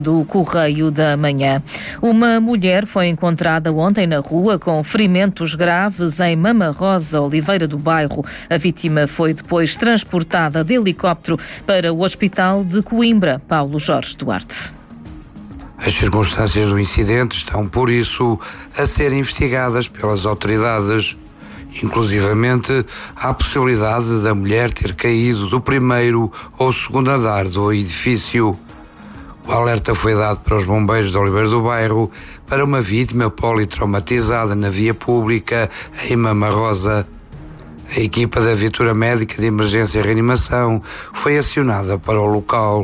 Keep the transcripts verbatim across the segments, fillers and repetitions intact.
do Correio da Manhã. Uma mulher foi encontrada ontem na rua com ferimentos graves em Mama Rosa, Oliveira do Bairro. A vítima foi depois transportada de helicóptero para o Hospital de Coimbra. Paulo Jorge Duarte. As circunstâncias do incidente estão, por isso, a ser investigadas pelas autoridades. Inclusivamente, há a possibilidade da mulher ter caído do primeiro ou segundo andar do edifício. O alerta foi dado para os bombeiros de Oliveira do Bairro para uma vítima politraumatizada na via pública em Mama Rosa. A equipa da Viatura Médica de Emergência e Reanimação foi acionada para o local.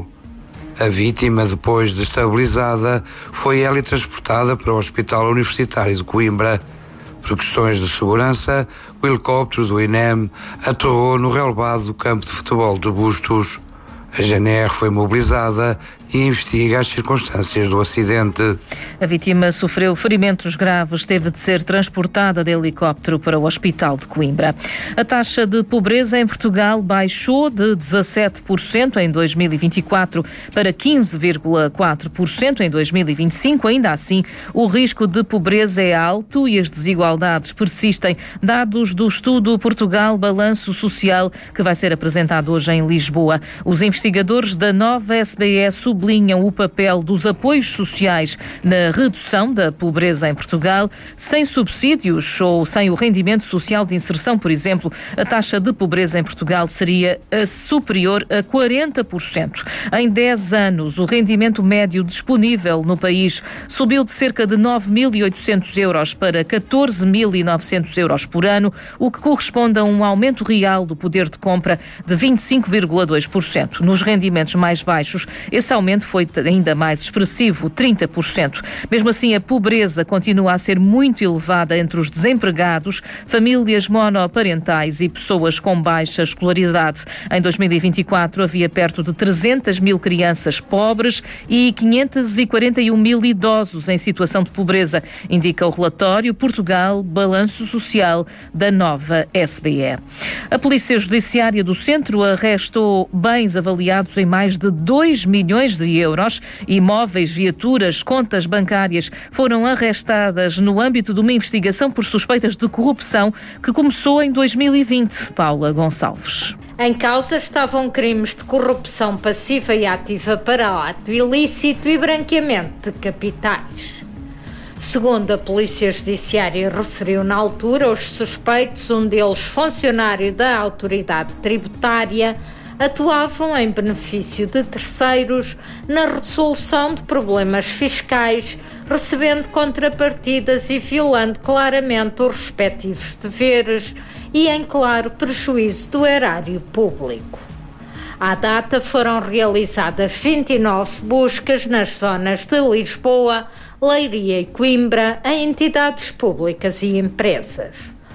A vítima, depois de estabilizada, foi ela transportada para o Hospital Universitário de Coimbra. Por questões de segurança, o helicóptero do I N E M aterrou no relevado do campo de futebol de Bustos. A G N R foi mobilizada e investiga as circunstâncias do acidente. A vítima sofreu ferimentos graves, teve de ser transportada de helicóptero para o Hospital de Coimbra. A taxa de pobreza em Portugal baixou de dezassete por cento em dois mil e vinte e quatro para quinze vírgula quatro por cento em dois mil e vinte e cinco. Ainda assim, o risco de pobreza é alto e as desigualdades persistem. Dados do estudo Portugal Balanço Social, que vai ser apresentado hoje em Lisboa. Os investigadores da nova S B E sublinham o papel dos apoios sociais na redução da pobreza em Portugal. Sem subsídios ou sem o rendimento social de inserção, por exemplo, a taxa de pobreza em Portugal seria superior a quarenta por cento. Em dez anos, o rendimento médio disponível no país subiu de cerca de nove mil e oitocentos euros para catorze mil e novecentos euros por ano, o que corresponde a um aumento real do poder de compra de vinte e cinco vírgula dois por cento. Nos rendimentos mais baixos, esse aumento foi ainda mais expressivo, trinta por cento. Mesmo assim, a pobreza continua a ser muito elevada entre os desempregados, famílias monoparentais e pessoas com baixa escolaridade. Em dois mil e vinte e quatro, havia perto de trezentas mil crianças pobres e quinhentos e quarenta e um mil idosos em situação de pobreza, indica o relatório Portugal Balanço Social da nova S B E. A Polícia Judiciária do Centro arrestou bens avaliados em mais de dois milhões de euros. Imóveis, viaturas, contas bancárias foram arrestadas no âmbito de uma investigação por suspeitas de corrupção que começou em dois mil e vinte. Paula Gonçalves. Em causa estavam crimes de corrupção passiva e ativa para ato ilícito e branqueamento de capitais. Segundo a Polícia Judiciária referiu na altura, os suspeitos, um deles funcionário da autoridade tributária, atuavam em benefício de terceiros na resolução de problemas fiscais, recebendo contrapartidas e violando claramente os respectivos deveres e em claro prejuízo do erário público. À data foram realizadas vinte e nove buscas nas zonas de Lisboa, Leiria e Coimbra em entidades públicas e empresas.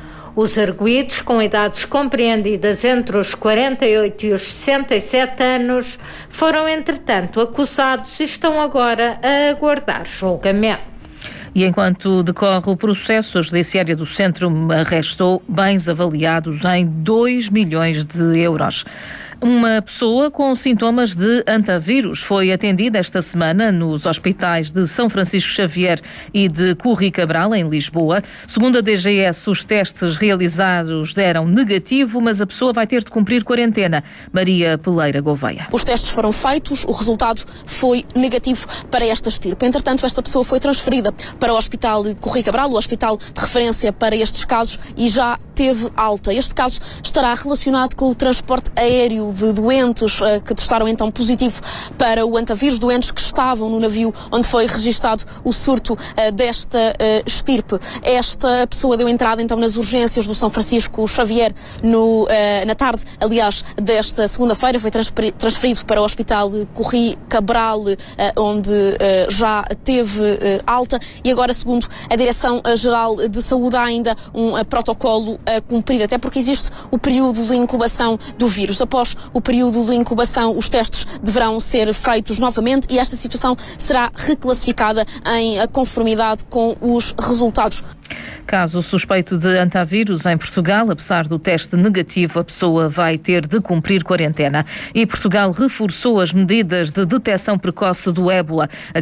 Os arguidos, com idades compreendidas entre os quarenta e oito e os sessenta e sete anos, foram, entretanto, acusados e estão agora a aguardar julgamento. E enquanto decorre o processo, a Judiciária do Centro arrestou bens avaliados em dois milhões de euros. Uma pessoa com sintomas de antavírus foi atendida esta semana nos hospitais de São Francisco Xavier e de Curri Cabral, em Lisboa. Segundo a D G S, os testes realizados deram negativo, mas a pessoa vai ter de cumprir quarentena. Maria Peleira Gouveia. Os testes foram feitos, o resultado foi negativo para esta estirpe. Entretanto, esta pessoa foi transferida para o Hospital de Curri Cabral, o hospital de referência para estes casos, e já teve alta. Este caso estará relacionado com o transporte aéreo de doentes uh, que testaram então positivo para o antavírus, doentes que estavam no navio onde foi registado o surto uh, desta uh, estirpe. Esta pessoa deu entrada então nas urgências do São Francisco Xavier no, uh, na tarde, aliás, desta segunda-feira. Foi transferido para o Hospital de Curri Cabral, uh, onde uh, já teve uh, alta, e agora, segundo a Direção-Geral de Saúde, há ainda um uh, protocolo a cumprir, até porque existe o período de incubação do vírus. Após o período de incubação, os testes deverão ser feitos novamente e esta situação será reclassificada em conformidade com os resultados. Caso suspeito de antavírus em Portugal, apesar do teste negativo, a pessoa vai ter de cumprir quarentena. E Portugal reforçou as medidas de detecção precoce do ébola.